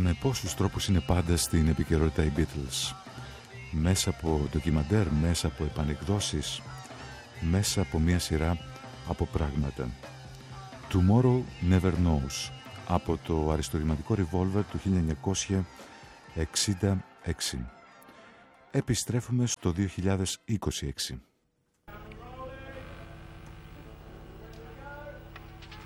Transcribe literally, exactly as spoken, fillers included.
Με πόσους τρόπους είναι πάντα στην επικαιρότητα οι Beatles. Μέσα από ντοκιμαντέρ, μέσα από επανεκδόσεις, μέσα από μια σειρά από πράγματα. Tomorrow Never Knows, από το αριστορηματικό Revolver του χίλια εννιακόσια εξήντα έξι. Επιστρέφουμε στο δύο χιλιάδες είκοσι έξι.